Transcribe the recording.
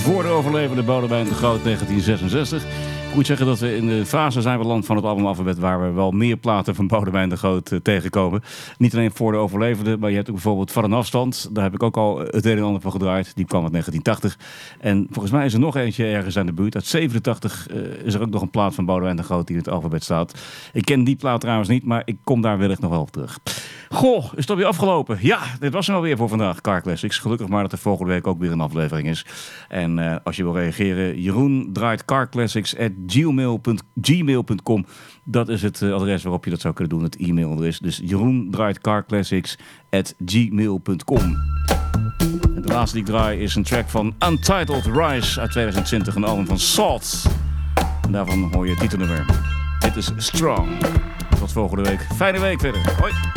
voor de overlevende Boudewijn de Groot 1966. Ik moet zeggen dat we in de fase zijn beland van het albumalfabet waar we wel meer platen van Boudewijn de Groot tegenkomen. Niet alleen voor de overlevende, maar je hebt ook bijvoorbeeld Van een Afstand. Daar heb ik ook al het een en ander van gedraaid. Die kwam uit 1980. En volgens mij is er nog eentje ergens aan de buurt. Uit 87 is er ook nog een plaat van Boudewijn de Groot die in het alfabet staat. Ik ken die plaat trouwens niet, maar ik kom daar wellicht nog wel op terug. Goh, is het weer afgelopen? Ja, dit was hem alweer voor vandaag, Car Classics. Gelukkig maar dat er volgende week ook weer een aflevering is. En als je wil reageren, Jeroen draait carclassics@gmail.com. Dat is het adres waarop je dat zou kunnen doen, het e-mailadres. Dus Jeroen draait carclassics@gmail.com. En de laatste die ik draai is een track van Untitled Rise uit 2020, een album van Salt. En daarvan hoor je het titelnummer. Dit is Strong. Tot volgende week. Fijne week verder. Hoi.